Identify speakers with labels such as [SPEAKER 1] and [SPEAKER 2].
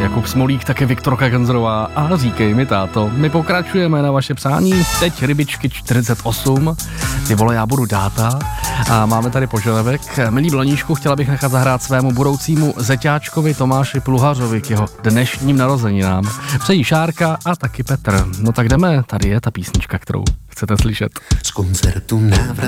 [SPEAKER 1] Jakub Smolík, taky Viktorka Ganzerová a Říkej mi táto. My pokračujeme na vaše přání, teď Rybičky 48, ty vole, já budu dáta a máme tady požadavek. Milý Blaníšku, chtěla bych nechat zahrát svému budoucímu zeťáčkovi Tomáši Pluhařovi k jeho dnešním narozeninám. Přejí Šárka a taky Petr. No tak jdeme, tady je ta písnička, kterou chcete slyšet.
[SPEAKER 2] Z koncertu návrat